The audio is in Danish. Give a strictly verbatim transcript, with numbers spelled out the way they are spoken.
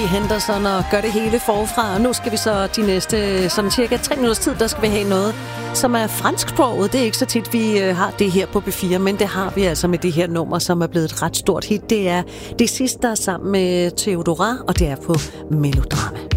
Henderson og gør det hele forfra. Og nu skal vi så de næste sådan cirka tre minutters tid, der skal vi have noget, som er fransksproget. Det er ikke så tit, vi har det her på B fire, men det har vi altså med det her nummer, som er blevet et ret stort hit. Det er det sidste, der er sammen med Theodora, og det er på Melodrama.